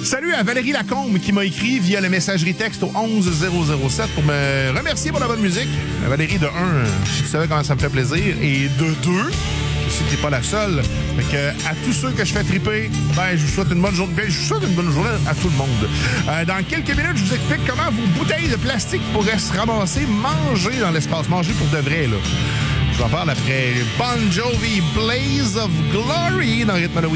Salut à Valérie Lacombe qui m'a écrit via le messagerie texte au 11007 pour me remercier pour la bonne musique. Valérie, de 1, si tu savais comment ça me fait plaisir. Et de 2, je sais que t'es pas la seule. Fait que à tous ceux que je fais triper, je vous souhaite une bonne journée. Je vous souhaite une bonne journée à tout le monde. Dans quelques minutes, je vous explique comment vos bouteilles de plastique pourraient se ramasser, manger dans l'espace, manger pour de vrai, là. Je vous en parle après Bon Jovi, Blaze of Glory dans Rythme de Week.